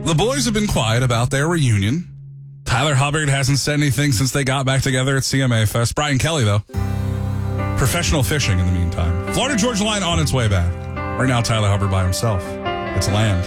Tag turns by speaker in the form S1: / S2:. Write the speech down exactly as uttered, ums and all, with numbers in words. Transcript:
S1: the boys have been quiet about their reunion. Tyler Hubbard hasn't said anything since they got back together at C M A Fest. Brian Kelly, though, professional fishing in the meantime. Florida Georgia Line on its way back. Right now, Tyler Hubbard by himself. It's land.